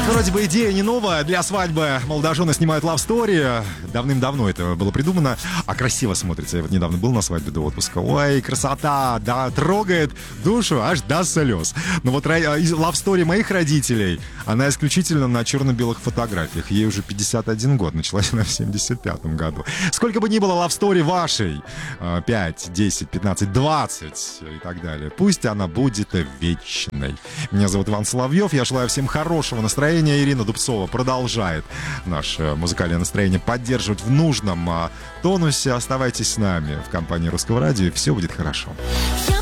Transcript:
Вроде бы идея не новая. Для свадьбы молодожены снимают love story. Давным-давно это было придумано. А красиво смотрится. Я вот недавно был на свадьбе до отпуска. Ой, красота, да, трогает душу аж до слез. Но вот love story моих родителей, она исключительно на черно-белых фотографиях. Ей уже 51 год. Началась она в 75-м году. Сколько бы ни было love story вашей, 5, 10, 15, 20 и так далее, пусть она будет вечной. Меня зовут Иван Соловьев. Я желаю всем хорошего настроения. Ирина Дубцова продолжает наше музыкальное настроение поддерживать в нужном тонусе. Оставайтесь с нами в компании Русского радио, и все будет хорошо.